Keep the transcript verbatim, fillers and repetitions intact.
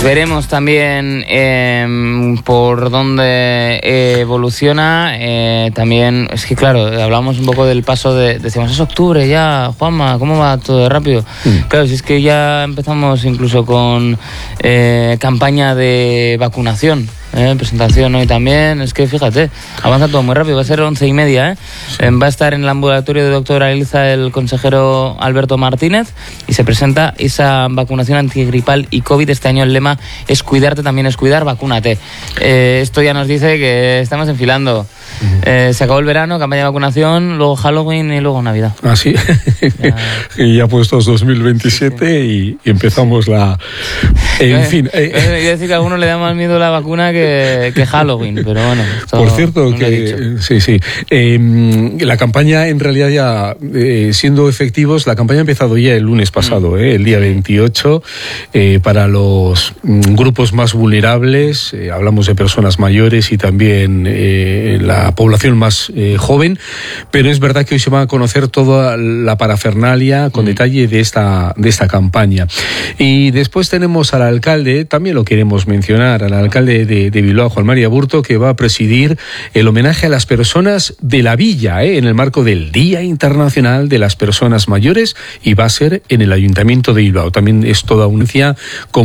Veremos también eh, por dónde eh, evoluciona. Eh, también, es que claro, hablamos un poco del paso de... Decimos, es octubre ya, Juanma, ¿cómo va todo de rápido? Mm. Claro, si es que ya empezamos incluso con eh, campaña de vacunación. Eh, presentación hoy también, es que fíjate, avanza todo muy rápido, va a ser once y media, ¿eh? Sí. Eh, va a estar en el ambulatorio de doctora Eliza el consejero Alberto Martínez y se presenta esa vacunación antigripal y COVID. Este año el lema es cuidarte, también es cuidar, vacúnate. Eh, esto ya nos dice que estamos enfilando. Uh-huh. Eh, se acabó el verano, campaña de vacunación, luego Halloween y luego Navidad. Ah, sí. Ya, y ya puestos dos mil veintisiete sí, sí. Y, y empezamos la... En yo, fin. Eh, yo, yo decir que a algunos le da más miedo la vacuna que, que Halloween, pero bueno. Por cierto, que sí, sí. Eh, la campaña, en realidad, ya eh, siendo efectivos, la campaña ha empezado ya el lunes pasado, mm. eh, el día veintiocho, eh, para los mm, grupos más vulnerables. Eh, hablamos de personas mayores y también eh, la población más eh, joven, pero es verdad que hoy se va a conocer toda la parafernalia con mm. detalle de esta, de esta campaña. Y después tenemos al alcalde, también lo queremos mencionar, al alcalde de, de Bilbao, Juan Mari Aburto, que va a presidir el homenaje a las personas de la villa, ¿eh? en el marco del Día Internacional de las Personas Mayores, y va a ser en el Ayuntamiento de Bilbao. También es toda una con